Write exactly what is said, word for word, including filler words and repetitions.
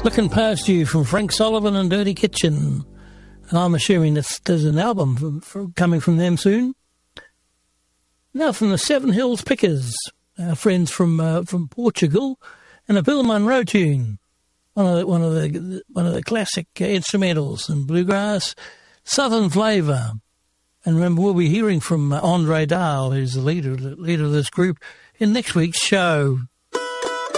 Looking Past You from Frank Sullivan and Dirty Kitchen. And I'm assuming that there's an album from, from, coming from them soon. Now from the Seven Hills Pickers, our friends from uh, from Portugal, and a Bill Monroe tune. One of the, one of the one of the classic uh, instrumentals and bluegrass, Southern Flavour. And remember, we'll be hearing from uh, Andre Dahl, who's the leader leader of this group, in next week's show.